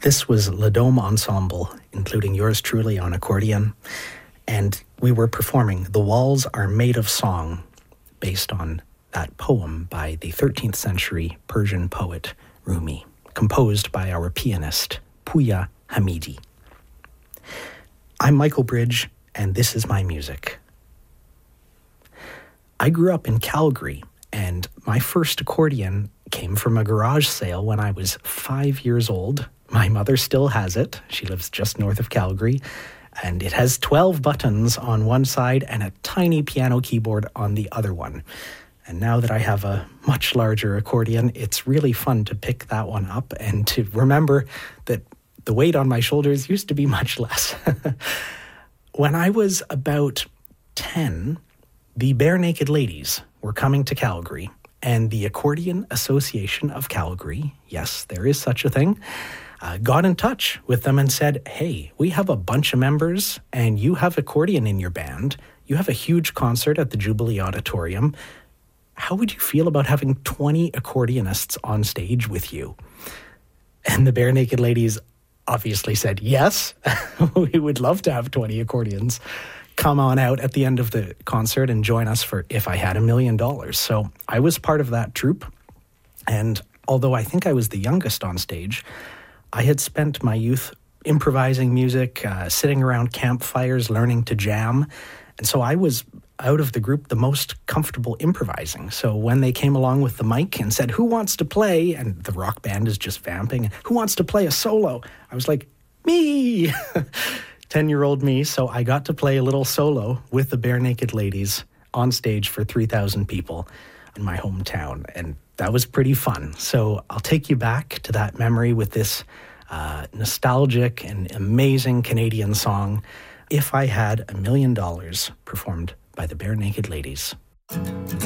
This was Le Dome Ensemble, including yours truly on accordion, and we were performing The Walls Are Made of Song, based on that poem by the 13th century Persian poet Rumi, composed by our pianist, Pouya Hamidi. I'm Michael Bridge, and this is my music. I grew up in Calgary, and my first accordion came from a garage sale when I was 5 years old. My mother still has it. She lives just north of Calgary, and it has 12 buttons on one side and a tiny piano keyboard on the other one. And now that I have a much larger accordion, it's really fun to pick that one up and to remember that the weight on my shoulders used to be much less. When I was about 10, the Bare Naked Ladies were coming to Calgary, and the Accordion Association of Calgary, yes, there is such a thing, got in touch with them and said, hey, we have a bunch of members and you have accordion in your band. You have a huge concert at the Jubilee Auditorium. How would you feel about having 20 accordionists on stage with you? And the Bare Naked Ladies obviously said, yes, we would love to have 20 accordions. Come on out at the end of the concert and join us for If I Had $1 Million. So I was part of that troupe. And although I think I was the youngest on stage, I had spent my youth improvising music, sitting around campfires, learning to jam. And so I was, out of the group, the most comfortable improvising. So when they came along with the mic and said, who wants to play? And the rock band is just vamping. Who wants to play a solo? I was like, me! 10-year-old me. So I got to play a little solo with the Bare Naked Ladies on stage for 3,000 people in my hometown. And that was pretty fun. So I'll take you back to that memory with this nostalgic and amazing Canadian song, If I Had $1 Million, performed by the Bare Naked Ladies.